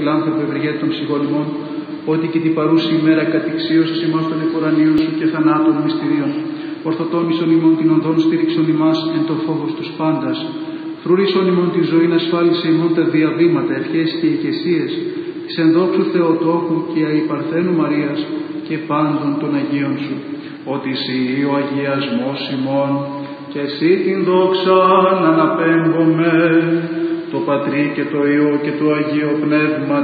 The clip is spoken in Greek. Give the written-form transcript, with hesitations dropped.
φιλάνθρωπε ευγέτη των ψυχών ημών, ότι και την παρούση ημέρα κατηξίωσης ημάς των εφορανίων σου και θανάτων μυστηρίων, ορθοτόμησον ημών την οδόν στήριξον ημάς εν το φόβος τους πάντας, φρουρίσον ημών τη ζωή να ασφάλισε ημών τα διαβήματα, ευχές και οικεσίες, της ενδόξου Θεοτόκου και αϊπαρθένου Μαρίας και πάντων των Αγίων σου, ότι εσύ ο αγιασμός ημών και εσύ την δόξα να αναπέμπομαι, το Πατρί και το Υιό και το Αγίο Πνεύμα